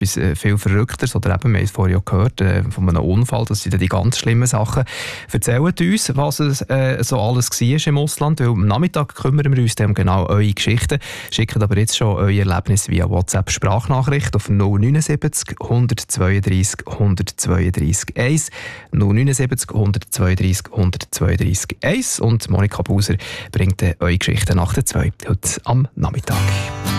etwas viel Verrückteres. Oder eben, wir haben es vorher ja gehört, von einem Unfall. Das sind dann die ganz schlimmen Sachen. Erzählt uns, was es so alles war im Ausland. Weil am Nachmittag kümmern wir uns um genau eure Geschichten. Schickt aber jetzt schon euer Erlebnis via WhatsApp-Sprachnachricht auf 079 132 132 1. 079 132 132 1. Und Monika Buser bringt eure Geschichten nach der 2 heute am Nachmittag.